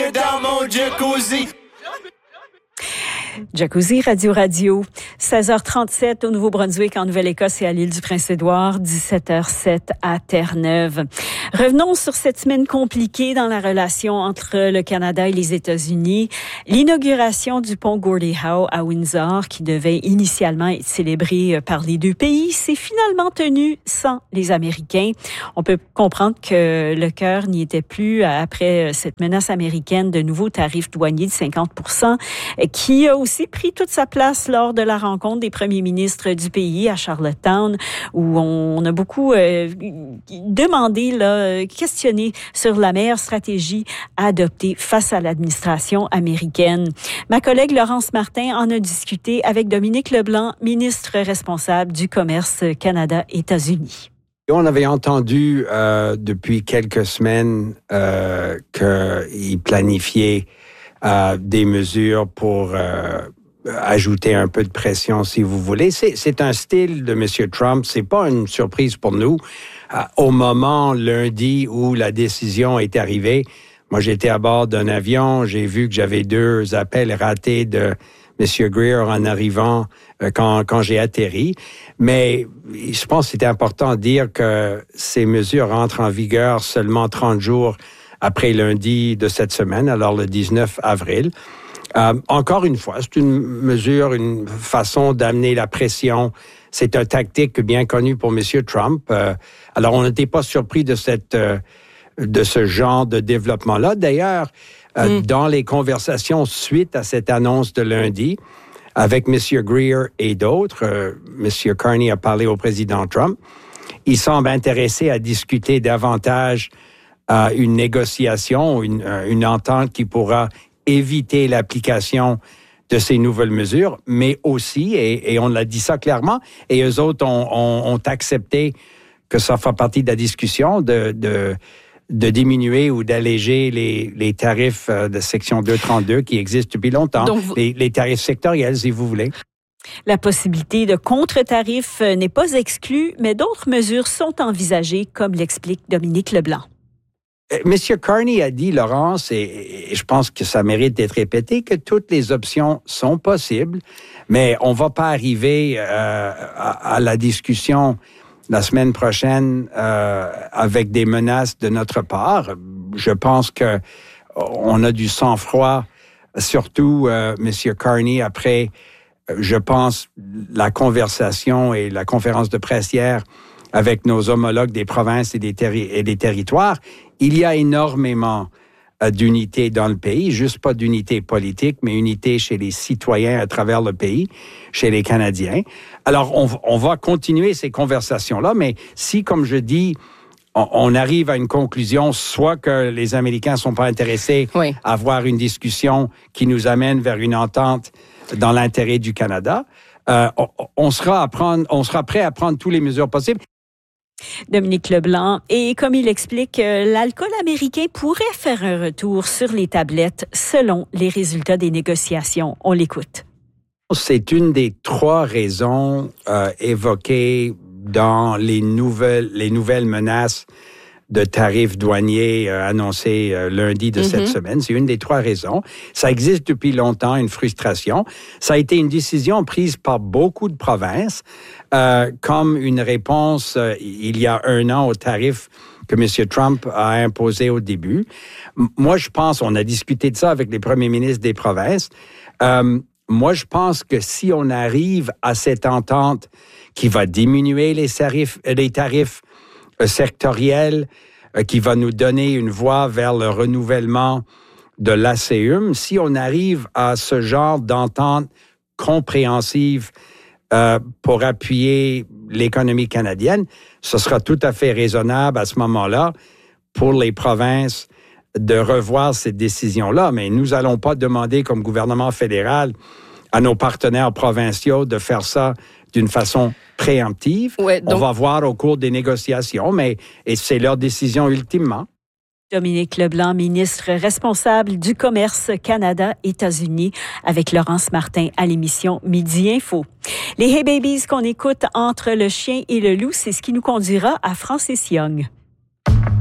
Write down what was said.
dans mon jacuzzi. Jacuzzi Radio. 16h37 au Nouveau-Brunswick, en Nouvelle-Écosse et à l'île du Prince-Édouard, 17h07 à Terre-Neuve. Revenons sur cette semaine compliquée dans la relation entre le Canada et les États-Unis. L'inauguration du pont Gordie Howe à Windsor, qui devait initialement être célébrée par les deux pays, s'est finalement tenue sans les Américains. On peut comprendre que le cœur n'y était plus après cette menace américaine de nouveaux tarifs douaniers de 50%, qui a aussi pris toute sa place lors de la rencontre des premiers ministres du pays à Charlottetown, où on a beaucoup demandé, questionné sur la meilleure stratégie à adopter face à l'administration américaine. Ma collègue Laurence Martin en a discuté avec Dominique Leblanc, ministre responsable du commerce Canada-États-Unis. On avait entendu depuis quelques semaines qu'il planifiait des mesures pour ajouter un peu de pression, si vous voulez. C'est un style de M. Trump. C'est pas une surprise pour nous. Au moment lundi où la décision est arrivée, moi, j'étais à bord d'un avion. J'ai vu que j'avais 2 appels ratés de M. Greer en arrivant quand j'ai atterri. Mais je pense que c'était important de dire que ces mesures rentrent en vigueur seulement 30 jours après lundi de cette semaine, alors le 19 avril. Encore une fois, c'est une mesure, une façon d'amener la pression. C'est une tactique bien connue pour M. Trump. Alors, on n'était pas surpris de ce genre de développement-là. D'ailleurs, dans les conversations suite à cette annonce de lundi, avec M. Greer et d'autres, M. Carney a parlé au président Trump. Il semble intéressé à discuter davantage une négociation, une entente qui pourra éviter l'application de ces nouvelles mesures, mais aussi, et on l'a dit ça clairement, et eux autres ont accepté que ça fait partie de la discussion de diminuer ou d'alléger les tarifs de section 232 qui existent depuis longtemps, donc, les tarifs sectoriels, si vous voulez. La possibilité de contre-tarifs n'est pas exclue, mais d'autres mesures sont envisagées, comme l'explique Dominique Leblanc. M. Carney a dit, Laurence, et je pense que ça mérite d'être répété, que toutes les options sont possibles, mais on ne va pas arriver à la discussion la semaine prochaine avec des menaces de notre part. Je pense qu'on a du sang-froid, surtout M. Carney, après, je pense, la conversation et la conférence de presse hier avec nos homologues des provinces et des territoires. Il y a énormément d'unité dans le pays, juste pas d'unité politique, mais unité chez les citoyens à travers le pays, chez les Canadiens. Alors, on va continuer ces conversations-là, mais si, comme je dis, on arrive à une conclusion, soit que les Américains sont pas intéressés à avoir une discussion qui nous amène vers une entente dans l'intérêt du Canada, on sera prêt à prendre toutes les mesures possibles. Dominique Leblanc. Et comme il explique, l'alcool américain pourrait faire un retour sur les tablettes selon les résultats des négociations. On l'écoute. C'est une des 3 raisons évoquées dans les nouvelles menaces de tarifs douaniers annoncés lundi de cette semaine. C'est une des 3 raisons. Ça existe depuis longtemps, une frustration. Ça a été une décision prise par beaucoup de provinces comme une réponse il y a 1 an aux tarifs que M. Trump a imposés au début. Moi, je pense, on a discuté de ça avec les premiers ministres des provinces. Moi, je pense que si on arrive à cette entente qui va diminuer les tarifs sectoriel qui va nous donner une voie vers le renouvellement de l'ACUM. Si on arrive à ce genre d'entente compréhensive pour appuyer l'économie canadienne, ce sera tout à fait raisonnable à ce moment-là pour les provinces de revoir cette décision-là. Mais nous n'allons pas demander comme gouvernement fédéral à nos partenaires provinciaux de faire ça d'une façon préemptive. Ouais, donc, on va voir au cours des négociations, et c'est leur décision ultimement. Dominique Leblanc, ministre responsable du commerce Canada-États-Unis, avec Laurence Martin à l'émission Midi Info. Les Hey Babies qu'on écoute entre le chien et le loup, c'est ce qui nous conduira à Francis Young.